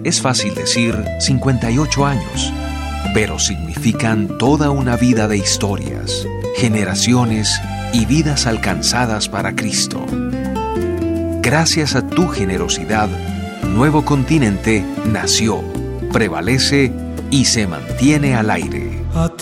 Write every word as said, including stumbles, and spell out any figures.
Es fácil decir cincuenta y ocho años, pero significan toda una vida de historias, generaciones y vidas alcanzadas para Cristo. Gracias a tu generosidad, Nuevo Continente nació, prevalece y se mantiene al aire. A